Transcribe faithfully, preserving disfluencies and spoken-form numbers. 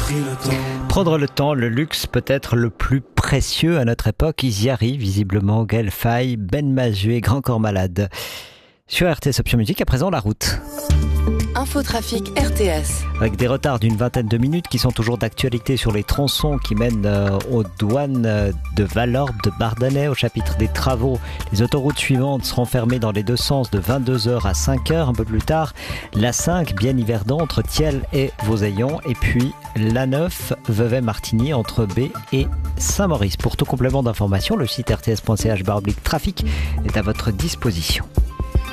pris le temps. Prendre le temps, le luxe peut être le plus précieux à notre époque. Ils y arrivent visiblement. Gaël Faye, Ben Mazué, Grand Corps Malade. Sur R T S Option Musique, à présent la route. Infotrafic R T S. Avec des retards d'une vingtaine de minutes qui sont toujours d'actualité sur les tronçons qui mènent euh, aux douanes euh, de Vallorbe, de Bardonnay. Au chapitre des travaux, les autoroutes suivantes seront fermées dans les deux sens de vingt-deux heures à cinq heures. Un peu plus tard, l'A cinq, Bienne-Yverdon entre Thiel et Vauzaillon. Et puis l'A neuf, Vevey-Martigny entre B et Saint-Maurice. Pour tout complément d'information, le site r t s point c h barre oblique trafic est à votre disposition.